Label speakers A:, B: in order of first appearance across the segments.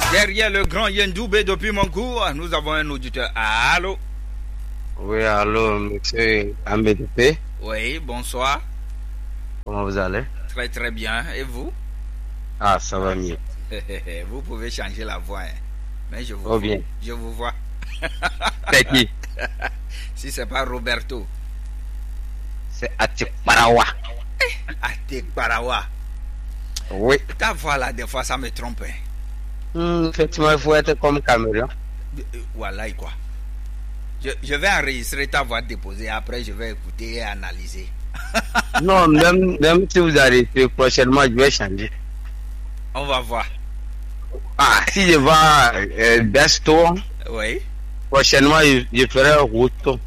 A: Derrière le grand Yendoubé depuis mon cours, nous avons un auditeur. Allô?
B: Oui, allô, monsieur Ambedepé.
A: Oui, bonsoir.
B: Comment vous allez?
A: Très très bien. Et vous?
B: Ah, ça va mieux.
A: Vous pouvez changer la voix, hein. Mais je vous
B: Oh bien.
A: Je vous vois.
B: C'est qui?
A: Si c'est pas Roberto.
B: C'est Atikparawa.
A: Atikparawa.
B: Oui.
A: Ta voix là, des fois, ça me trompe.
B: Effectivement, il faut être comme Cameroun.
A: Voilà quoi. Je vais enregistrer ta voix déposée. Après, je vais écouter et analyser.
B: Non, même si vous arrêtez prochainement, je vais changer.
A: On va voir.
B: Ah, si je vais Besto,
A: Oui.
B: prochainement, je ferai Routo.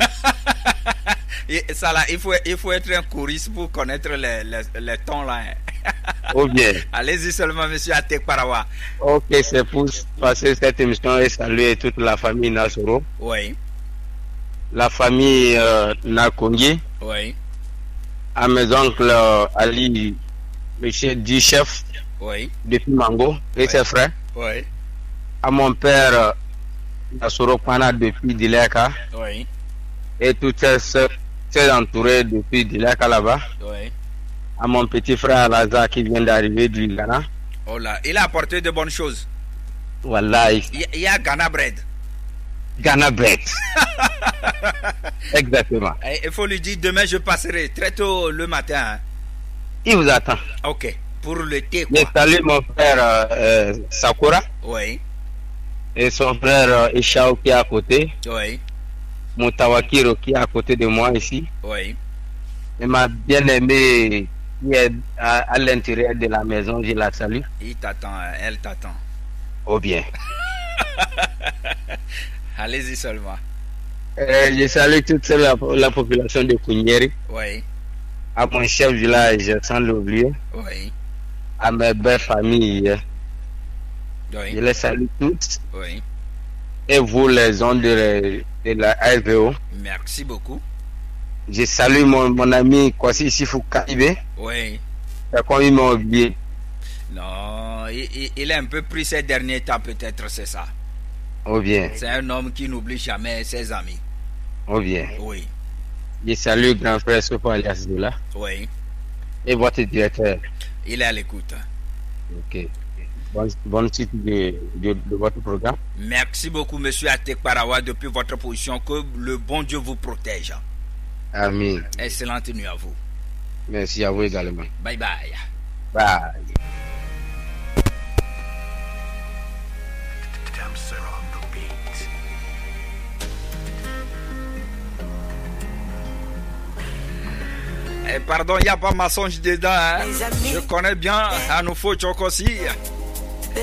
A: Et ça là, il faut être un choriste pour connaître les tons là.
B: Oh bien.
A: Allez-y seulement, monsieur Atekparawa.
B: Ok, c'est pour passer cette émission et saluer toute la famille Nasoro.
A: Oui.
B: La famille Nakongi.
A: Oui.
B: À mes oncles Ali, monsieur Duchef.
A: Oui.
B: Depuis Mango et ses frères.
A: Oui.
B: À mon père Nasoro Pana depuis Dileka.
A: Oui.
B: Et toutes ses entourés depuis Dileka là-bas.
A: Oui.
B: À mon petit frère Lazare qui vient d'arriver du Ghana.
A: Oh là, il a apporté de bonnes choses.
B: Voilà.
A: Il y a Ghana Bread.
B: Ghana Bread. Exactement.
A: Il faut lui dire demain je passerai très tôt le matin.
B: Il vous attend.
A: Ok. Pour le thé quoi.
B: Je salue mon frère Sakura.
A: Oui.
B: Et son frère Ishao qui est à côté.
A: Oui.
B: Mon Tawakiro qui est à côté de moi ici.
A: Oui.
B: Et ma bien-aimée qui est à l'intérieur de la maison, je la salue.
A: Il t'attend, elle t'attend.
B: Oh bien.
A: Allez-y seulement.
B: Je salue toute la population de Kounyeri.
A: Oui.
B: À mon chef du village, sans l'oublier.
A: Oui.
B: À mes belles familles.
A: Oui.
B: Je les salue toutes.
A: Oui.
B: Et vous, les ondes de la RVO.
A: Merci beaucoup.
B: Je salue mon ami Kwasi Sifou Kaibé.
A: Oui.
B: C'est comme il m'a oublié.
A: Non, il est un peu pris ces derniers temps, peut-être, c'est ça.
B: Oh bien.
A: C'est un homme qui n'oublie jamais ses amis.
B: Oh bien.
A: Oui.
B: Je salue grand frère Sopo Alias Doula.
A: Oui.
B: Et votre directeur.
A: Il est à l'écoute.
B: Ok. Bonne suite de votre programme.
A: Merci beaucoup, monsieur Atekparawa, depuis votre position. Que le bon Dieu vous protège.
B: Amen.
A: Excellente nuit à vous.
B: Merci à vous également.
A: Bye bye.
B: Bye.
A: Pardon, il n'y a pas ma songe dedans. Hein? Je connais bien Anoufo Chokosi.